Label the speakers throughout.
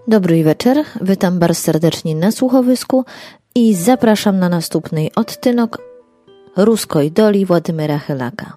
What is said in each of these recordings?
Speaker 1: Dobry wieczór, witam bardzo serdecznie na słuchowisku i zapraszam na następny odcinek Ruskiej Doli Władimira Chylaka.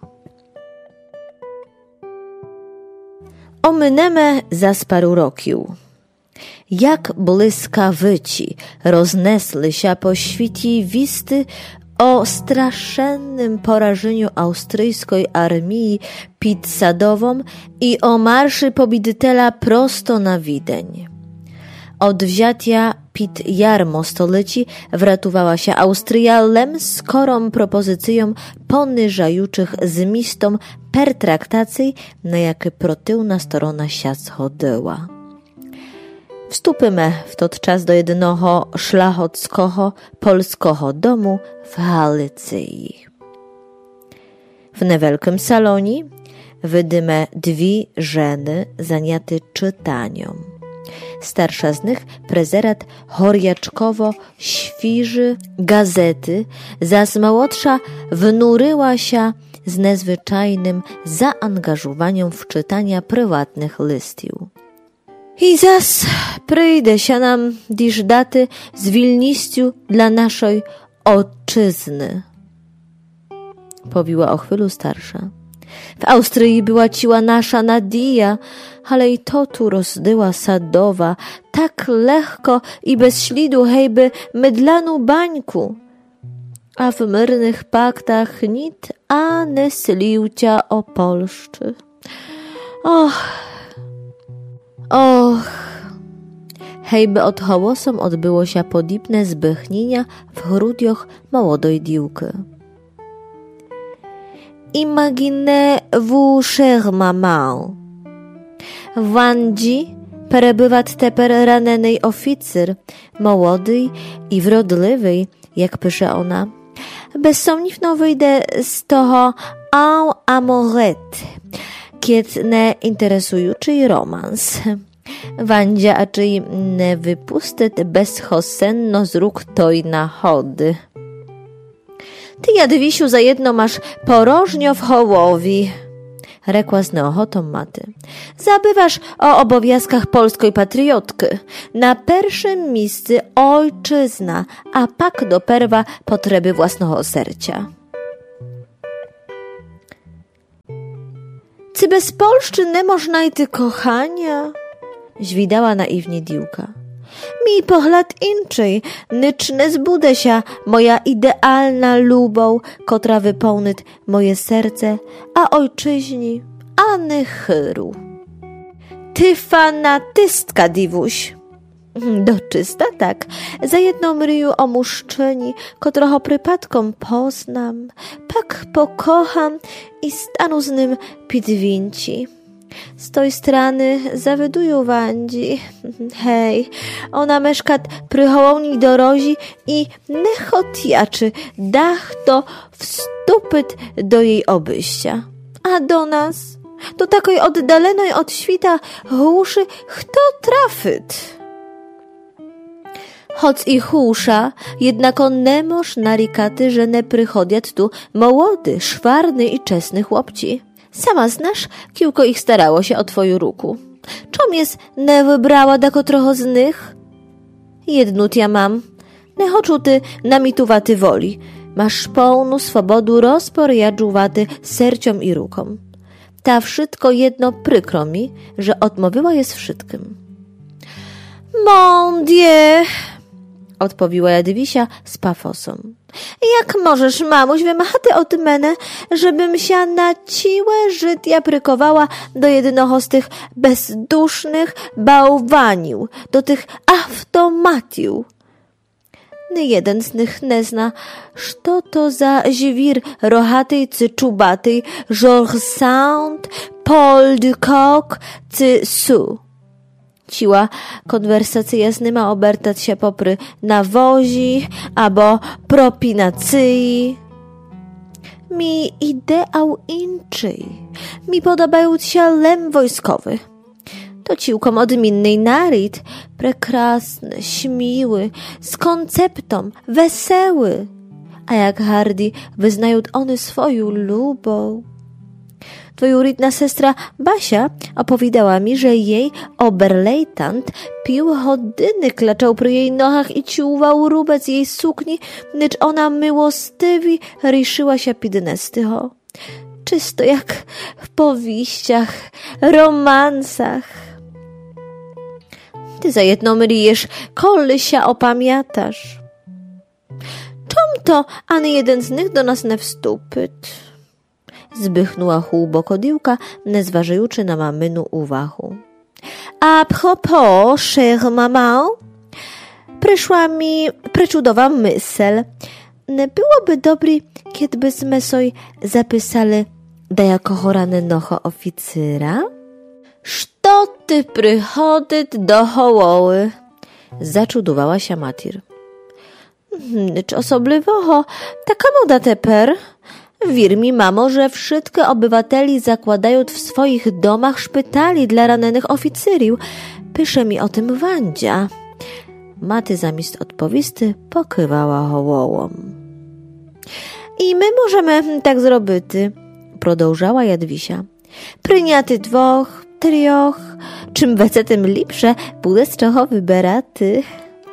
Speaker 1: Ominemy za paru roków. Jak błyskawici roznesły się po świecie wisty o strasznym porażeniu austriackiej armii pod Sadową i o marszy pobititela prosto na Wiedeń. Od wzięcia pod jarmo stolicy wratowała się Austria lem skorą propozycją poniżajuчих zmistom pertraktacji, na jakie protywna strona się zgodziła. Wstupimy w tot czas do jednego szlachockiego polskiego domu w Galicji. W niewielkim salonie widzimy dwie żeny zajęte czytaniem. Starsza z nich prezerat horjaczkowo świży gazety, zaś młodsza wnuryła się z nadzwyczajnym zaangażowaniem w czytania prywatnych listów. I zaś przyjdzie się nam dziś daty z wilnością dla naszej ojczyzny, powiła o chwilu starsza. W Austrii była ciła nasza nadzieja, ale i to tu rozdyła Sadowa, tak lekko i bez ślidu hejby mydlaną bańku. A w myrnych paktach nic ani sliwcia o Polszczy. Och, hejby od hałosom odbyło się podobne zbychnienia w grudioch młodej dziewki. Imaginez-vous, chère maman, w Wandzi przebywa teper ranny oficer, młody i wrodliwy, jak pisze ona. Bezsomniwno wyjdę z toho en amourette, kiedy nie interesujący romans. Wandzia aczej nie wypustet bezhosenno z róg toj nahody. Ty, Jadwisiu, za jedno masz porożnio w hołowi, rekła z neochotą maty. Zabywasz o obowiązkach polskiej patriotki. Na pierwszym miejscu ojczyzna, a pak doperwa potrzeby własnego sercia. Czy bez Polszczy nie można i ty kochania? Zwidała naiwnie diłka. Mi pogląd inczej, nicz nie zbudę się moja idealna lubą, kotra wypełnić moje serce, a ojczyźni ani chyru. Ty fanatystka, diwuś. Doczysta tak, za jedną ryju o muszczyni, kotrocho przypadkom poznam, pak pokocham i stanu z nim pidwinci. Z tej strony zawidują Wandzi. Hej, ona mieszka przy hołowni dorozi i nechotiaczy dach to wstupyt do jej obyścia. A do nas, do takiej oddalonej od świta głuszy, kto trafyt? Choć i chusza, jednako nie moż narikaty, że nie przychodziać tu młody, szwarny i czesny chłopci. Sama znasz, kiłko ich starało się o twoją ruku. Czom jest nie wybrała dako trochę z nich? Jednut ja mam. Nie choczu ty namituwaty woli. Masz pełną swobodu rozporjadżuwaty serciom i rukom. Ta wszystko jedno prykro mi, że odmówiła jest wszystkim. Mon Dieu, odpowiła Jadwisia z pafosem. Jak możesz, mamuś, wymachaty od mene, żebym się na ciłe życia prykowała do jednego z tych bezdusznych bałwanił, do tych automatiów. Jeden z nich nie zna, co to za zwir rohaty czy czubaty, Georges Sand, Paul de Kock czy Su. Ciła konwersacja z nima obertać się popry nawozi albo propinacji. Mi ideał inczej. Mi podobają się lem wojskowy. To ciłkom odminnej narid, prekrasny, śmiły, z konceptą, weseły. A jak hardi wyznają one swoją lubą. Twoja ridna sestra Basia opowiadała mi, że jej oberlejtant pił chodyny, klaczał przy jej nohach i ciuwał rubec jej sukni, lecz ona miłostywi riszyła się pidnestyho. Czysto jak w powieściach, romansach. Ty za jedną mylijesz, koli się opamiętasz. Czom to ani jeden z nich do nas nie wstupyt? Zbychnęła głęboko diłka, nie zważajuczy na mamynu uwahu. A propos, chère maman, przyszła mi preczudowa myśl. Nie byłoby dobry, kiedybyśmy sobie zapisali da jako rannego oficyra? Što ty przychodzić do hołoły? Zaczudowała się Matir. Nic osobliwego, taka moda teper. Wir mi, mamo, że wszystkie obywateli zakładają w swoich domach szpitali dla rannych oficeriów. Pisze mi o tym Wandzia. Maty zamiast odpowisty pokywała hołołą. I my możemy tak zrobić, продовжała Jadwisia. Pryniaty 2, 3, czym wece tym lepsze, bude z czego wyberaty.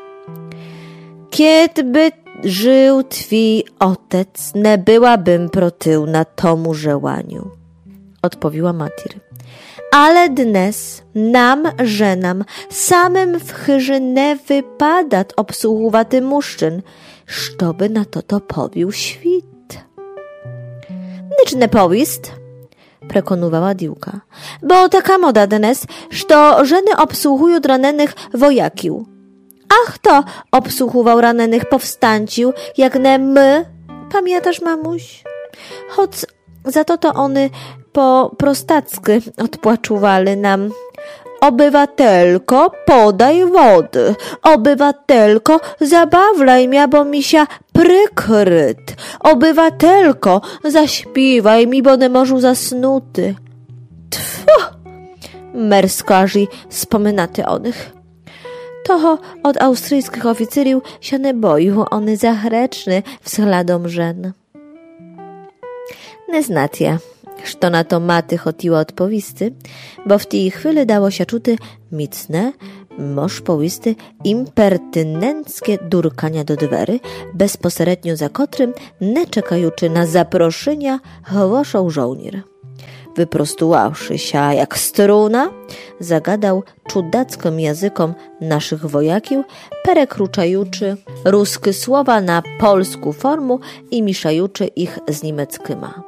Speaker 1: Kiedby żył twój otec, nie byłabym protyłna tomu żełaniu, odpowiła Matir. Ale dnes nam, żenam, samym w chyży nie wypada obsłuchowaty muszczyn, sztoby na to powił świt. Nicz nie powist, prekonowała diłka, bo taka moda dnes, że żeny obsłuchują rannych wojakił. A kto obsłuchował rannych powstancił, jak nie my? Pamiętasz, mamuś? Choć za to one po prostacku odpłaczuwali nam. Obywatelko, podaj wody. Obywatelko, zabawlaj mnie, bo mi się prykryt. Obywatelko, zaśpiewaj mi, bo nie możu zasnuty. Tfu! Merskarzy wspominaty o nich. Toho od austryjskich oficeriów się nie boją, one zachreczny wschladom żen. Nie znacie, što na to Maty chotiła odpowisty, bo w tej chwili dało się czuty micne, moż powisty, impertynenckie durkania do dwery, bezpośrednio za kotrym, nie czekajuczy na zaproszenia, hołoszał żołnir. Wyprostuławszy się jak struna, zagadał czudackim językom naszych wojakiów, perekruczajuczy ruskie słowa na polską formu i miszajuczy ich z niemieckima.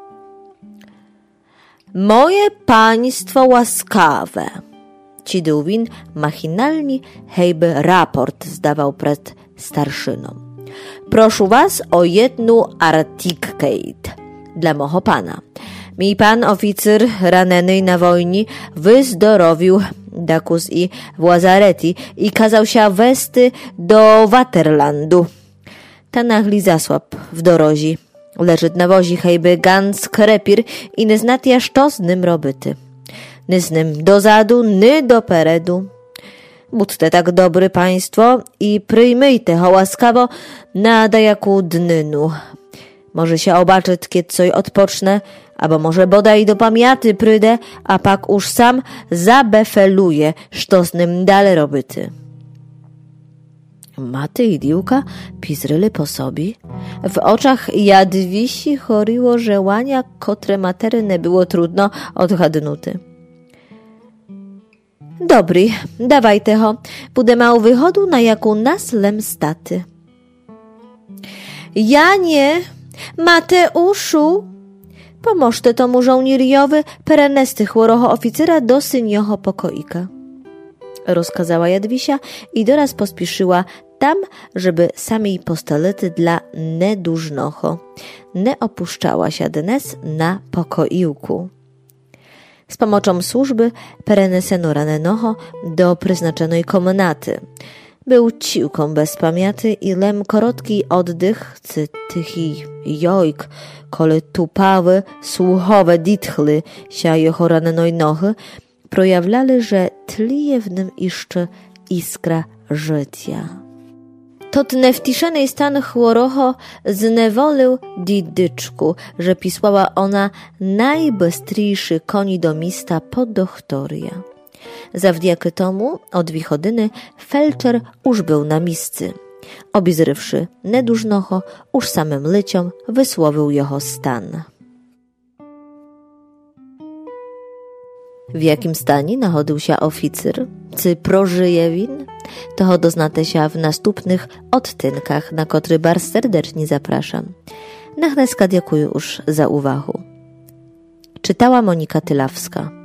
Speaker 1: Moje państwo łaskawe, Cidyłwin machinalnie hejby raport zdawał przed starszyną. Proszę was o jedną artikkejt dla moho pana. Mi pan oficer raneny na wojnie wyzdrowił dakus i w łazareti i kazał się westy do Waterlandu. Ta nagli zasłab w dorozi. Leży na wozi hejby ganz krepir i nie znatia, co z nim robyty. Ny z nim do zadu, ny do peredu. Budźte tak dobry państwo i przyjmijte ho łaskawo na dajaku dnynu. Może się obaczyć, kiedy coś odpocznę, albo może bodaj do pamięty prydę, a pak już sam zabefeluje, co z nim dalej robyty. Maty i diłka pizryli po sobie. W oczach Jadwisi choryło żełania, kotre matery nie było trudno odgadnuty. Dobry, dawajte ho, budę mał wychodu na jaką nas lem staty. Janie, Mateuszu, pomożte tomu żołnieriowy perenesty chłoroho oficera do synioho pokoika. Rozkazała Jadwisia i doraz pospieszyła tam, żeby sami postalety dla nedużnocho. Nie opuszczała się dnes na pokoiłku. Z pomocą służby pereneseno ranenoho do przeznaczonej komnaty. Był ciłką bez pamięty i lem korotki oddych, tychi jojk, kole tupawy, słuchowe ditchly się jeho ranenej nohy, projawlali, że tlije w nim jeszcze iskra życia. Tot nevtišenej stan chłoroho znewolił didyczku, że pisłała ona najbystryjszy koni do mista po doktoria. Zawdzięki tomu od wichodyny felczer już był na miscy. Obizrywszy nedużnoho, już samym lyciom wysłowił jeho stan. W jakim stanie nachodził się oficer, czy prożyje win? To doznate się w następnych odtynkach, na który bar serdecznie zapraszam. Nachneska dziękuję już za uwagę. Czytała Monika Tylawska.